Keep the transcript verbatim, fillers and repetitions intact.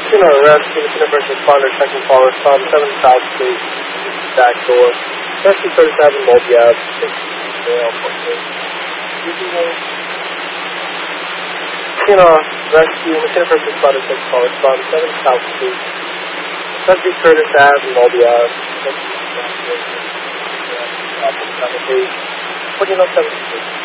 You know, rescue, the first responder, second call, respond seven South Street, back door, rescue thirty-seven, Multi Ave, six, you know, rescue, the first responder, second call, respond seven South Street, rescue Curtis Ave, Multi Ave, six, fourteen oh seven Street.